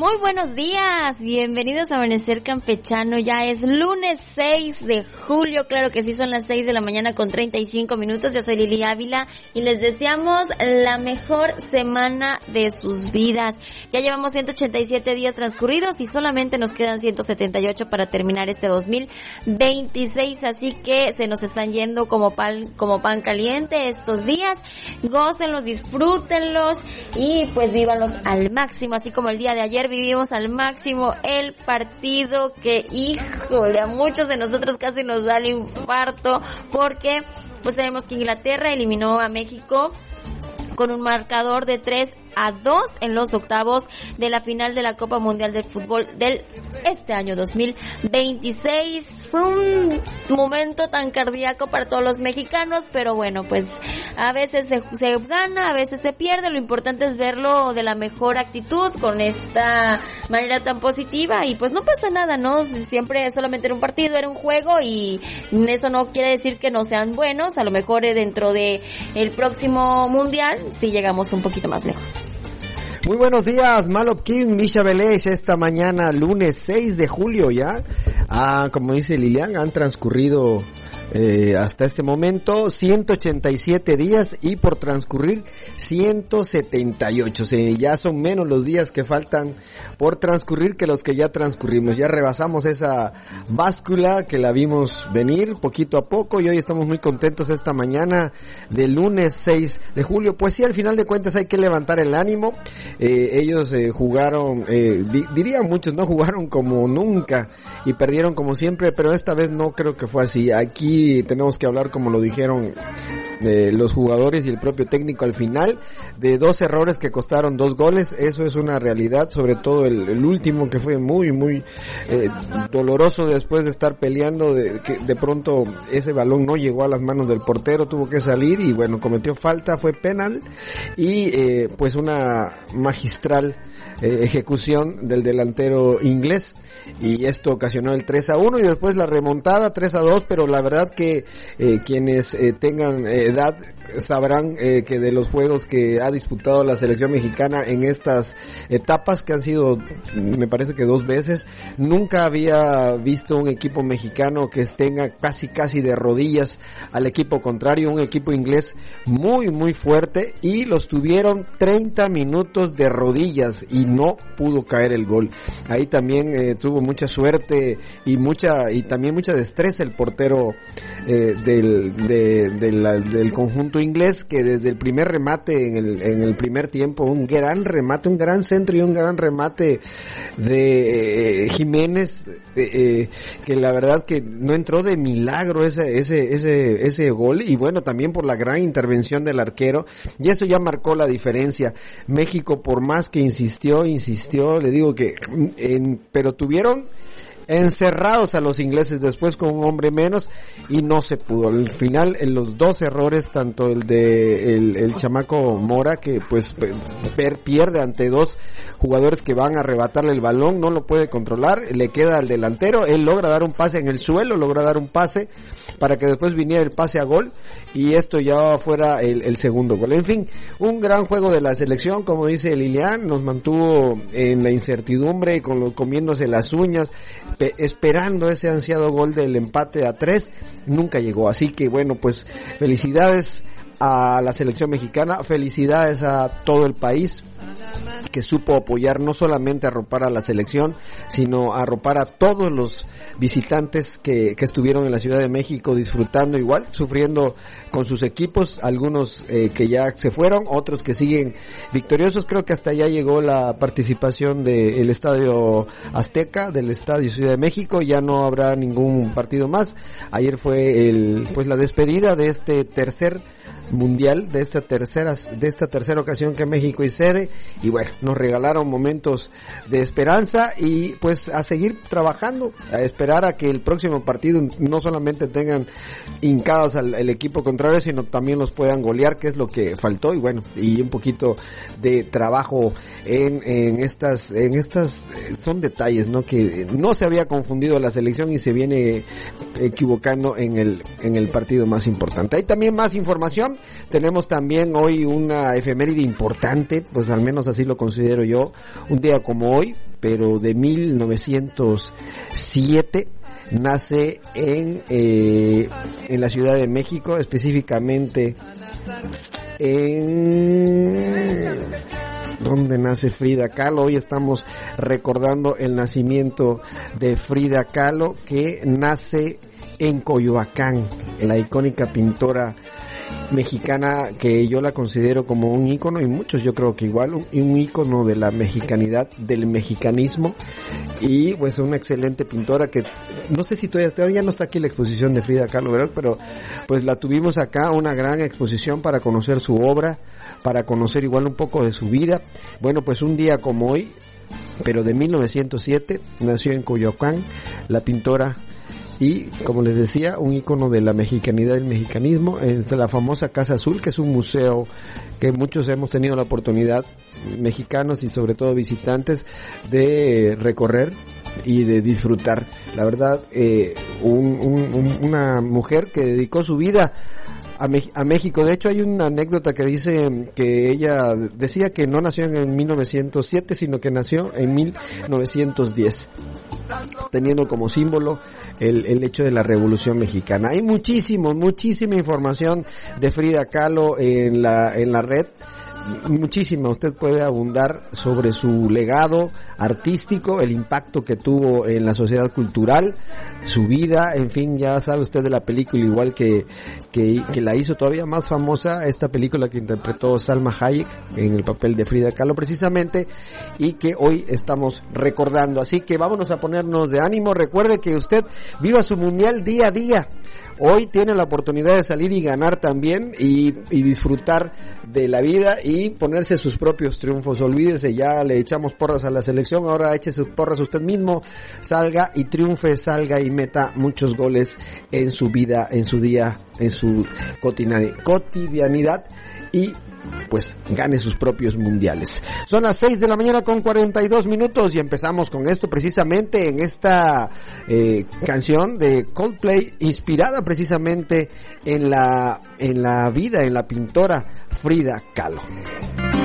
Muy buenos días, bienvenidos a Amanecer Campechano. Ya es lunes 6 de julio, claro que sí, son las 6 de la mañana con 35 minutos. Yo soy Lili Ávila y les deseamos la mejor semana de sus vidas. Ya llevamos 187 días transcurridos y solamente nos quedan 178 para terminar este 2026, así que se nos están yendo como pan caliente estos días. Gócenlos, disfrútenlos y pues vívanlos al máximo, así como el día de ayer vivimos al máximo el partido que, híjole, a muchos de nosotros casi nos da el infarto, porque pues sabemos que Inglaterra eliminó a México con un marcador de 3-2 en los octavos de la final de la Copa Mundial del Fútbol del este año 2026. Fue un momento tan cardíaco para todos los mexicanos, pero bueno, pues a veces se gana, a veces se pierde. Lo importante es verlo de la mejor actitud, con esta manera tan positiva, y pues no pasa nada, ¿no? Siempre solamente era un partido, era un juego, y eso no quiere decir que no sean buenos. A lo mejor dentro de el próximo mundial sí llegamos un poquito más lejos. Muy buenos días, Malopkin, Misha Belech, esta mañana, lunes 6 de julio ya. Como dice Lilian, han transcurrido hasta este momento 187 días y por transcurrir 178. Ya son menos los días que faltan por transcurrir que los que ya transcurrimos. Ya rebasamos esa báscula que la vimos venir poquito a poco y hoy estamos muy contentos esta mañana del lunes 6 de julio. Pues sí, al final de cuentas hay que levantar el ánimo. Ellos jugaron, dirían muchos, no jugaron como nunca y perdieron como siempre, pero esta vez no creo que fue así. Aquí tenemos que hablar, como lo dijeron los jugadores y el propio técnico al final, de 2 errores que costaron 2 goles. Eso es una realidad, sobre todo el último, que fue muy doloroso después de estar peleando, que de pronto ese balón no llegó a las manos del portero, tuvo que salir y bueno, cometió falta, fue penal y pues una magistral ejecución del delantero inglés, y esto ocasionó el 3-1 y después la remontada 3-2, pero la verdad que quienes tengan edad sabrán que de los juegos que ha disputado la selección mexicana en estas etapas, que han sido, me parece que 2 veces, nunca había visto un equipo mexicano que tenga casi de rodillas al equipo contrario, un equipo inglés muy fuerte, y los tuvieron 30 minutos de rodillas y no pudo caer el gol. Ahí también tuvo mucha suerte y también mucha destreza el portero del conjunto inglés, que desde el primer remate en el primer tiempo, un gran remate, un gran centro y un gran remate de Jiménez, que la verdad que no entró de milagro ese gol, y bueno, también por la gran intervención del arquero, y eso ya marcó la diferencia. México, por más que insistió, le digo que pero tuvieron encerrados a los ingleses después con un hombre menos y no se pudo. Al final, en los 2 errores, tanto el de el chamaco Mora, que pues pierde ante 2 jugadores que van a arrebatarle el balón, no lo puede controlar, le queda al delantero, él logra dar un pase en el suelo, para que después viniera el pase a gol, y esto ya fuera el segundo gol. En fin, un gran juego de la selección, como dice Lilian, nos mantuvo en la incertidumbre, comiéndose las uñas, esperando ese ansiado gol del empate a 3, nunca llegó. Así que bueno, pues felicidades a la selección mexicana, felicidades a todo el país que supo apoyar, no solamente arropar a la selección, sino arropar a todos los visitantes que estuvieron en la Ciudad de México disfrutando igual, sufriendo con sus equipos, algunos que ya se fueron, otros que siguen victoriosos. Creo que hasta allá llegó la participación del Estadio Azteca, del Estadio Ciudad de México, ya no habrá ningún partido más. Ayer fue la despedida de este tercer mundial, de esta tercera ocasión que México es sede, y bueno, nos regalaron momentos de esperanza y pues a seguir trabajando, a esperar a que el próximo partido no solamente tengan hincados al equipo contrario, sino también los puedan golear, que es lo que faltó, y bueno, y un poquito de trabajo en estas son detalles, ¿no? Que no se había confundido la selección y se viene equivocando en el partido más importante. Hay también más información. tenemos también hoy una efeméride importante, pues al menos así lo considero yo, un día como hoy, pero de 1907, nace en la Ciudad de México, específicamente donde nace Frida Kahlo. Hoy estamos recordando el nacimiento de Frida Kahlo, que nace en Coyoacán, la icónica pintora mexicana que yo la considero como un ícono, y muchos yo creo que igual, un ícono de la mexicanidad, del mexicanismo, y pues una excelente pintora que no sé si todavía no está aquí la exposición de Frida Kahlo, ¿verdad? Pero pues la tuvimos acá, una gran exposición para conocer su obra, para conocer igual un poco de su vida. Bueno, pues un día como hoy, pero de 1907, nació en Coyoacán la pintora, y como les decía, un ícono de la mexicanidad y el mexicanismo, en la famosa Casa Azul, que es un museo que muchos hemos tenido la oportunidad, mexicanos y sobre todo visitantes, de recorrer y de disfrutar. La verdad, una mujer que dedicó su vida a México. De hecho, hay una anécdota que dice que ella decía que no nació en 1907, sino que nació en 1910, teniendo como símbolo el hecho de la Revolución Mexicana. Hay muchísima información de Frida Kahlo en la red. Muchísima, usted puede abundar sobre su legado artístico, el impacto que tuvo en la sociedad cultural, su vida, en fin, ya sabe usted de la película, igual que la hizo todavía más famosa, esta película que interpretó Salma Hayek en el papel de Frida Kahlo precisamente, y que hoy estamos recordando. Así que vámonos a ponernos de ánimo. Recuerde que usted viva su mundial día a día. Hoy tiene la oportunidad de salir y ganar también, y disfrutar de la vida y ponerse sus propios triunfos. Olvídese, ya le echamos porras a la selección, ahora eche sus porras usted mismo, salga y triunfe, salga y meta muchos goles en su vida, en su día, en su cotidianidad, y pues gane sus propios mundiales. Son las 6 de la mañana con 42 minutos y empezamos con esto precisamente en esta canción de Coldplay, inspirada precisamente en la vida, en la pintora Frida Kahlo.